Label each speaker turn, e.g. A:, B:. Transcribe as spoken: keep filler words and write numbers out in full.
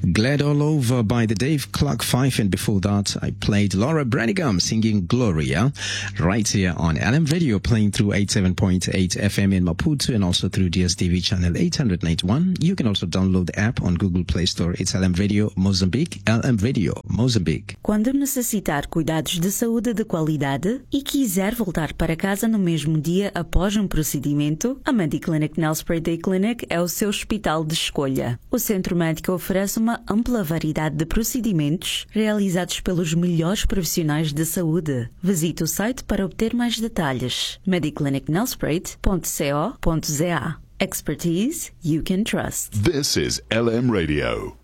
A: Glad All Over by the Dave Clark Five, and before that I played Laura Branigan singing Gloria, right here on L M Radio, playing through eighty-seven point eight F M in Maputo and also through D S T V channel eight eighty-one. You can also download the app on Google Play Store. It's L M Radio Mozambique, L M Radio Mozambique.
B: Quando necessitar cuidados de saúde de qualidade e quiser voltar para casa no mesmo dia após um procedimento, a Mediclinic Nelspruit Day Clinic é o seu hospital de escolha. O centro médico oferece uma ampla variedade de procedimentos realizados pelos melhores profissionais de saúde. Visite o site para obter mais detalhes. mediclinic nelspruit ponto co ponto za. Expertise you can trust.
C: This is L M Radio.